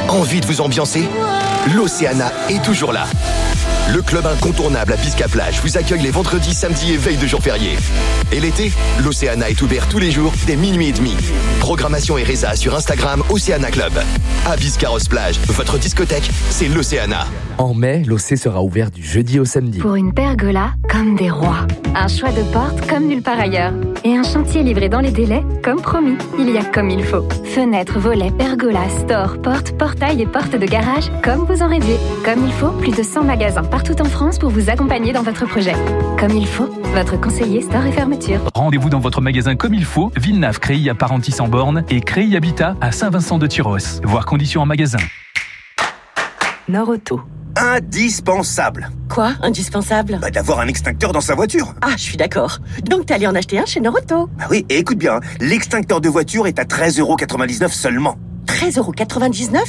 Envie de vous ambiancer? L'Océana est toujours là. Le club incontournable à Bisca-Plage vous accueille les vendredis, samedis et veilles de jours fériés. Et l'été, l'Océana est ouvert tous les jours dès minuit et demi. Programmation et résa sur Instagram Océana Club. À Biscarrosse-Plage, votre discothèque, c'est l'Océana. En mai, l'Océ sera ouvert du jeudi au samedi. Pour une pergola comme des rois. Un choix de porte comme nulle part ailleurs. Et un chantier livré dans les délais comme promis. Il y a comme il faut. Fenêtres, volets, pergolas, stores, portes, portails et portes de garage comme vous en rêviez. Comme il faut, plus de 100 magasins partout en France pour vous accompagner dans votre projet. Comme il faut, votre conseiller store et fermeture. Rendez-vous dans votre magasin comme il faut, Villeneuve, Créy à Parentis-en-Born et Créy Habitat à Saint-Vincent-de-Tyros. Voir conditions en magasin. Norauto. Indispensable. Quoi, indispensable? D'avoir un extincteur dans sa voiture. Ah, je suis d'accord. Donc t'es allé en acheter un chez Norauto. Bah oui, et écoute bien, l'extincteur de voiture est à 13,99€ seulement. 13,99€?